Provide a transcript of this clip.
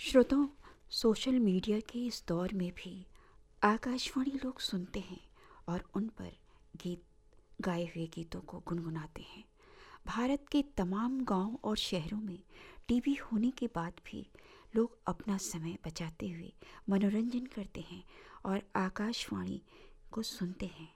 श्रोताओं, social media के इस दौर में भी आकाशवाणी लोग सुनते हैं और उन पर गीत गाए हुए गीतों को गुनगुनाते हैं। भारत के तमाम गांव और शहरों में टीवी होने के बाद भी लोग अपना समय बचाते हुए मनोरंजन करते हैं और आकाशवाणी को सुनते हैं।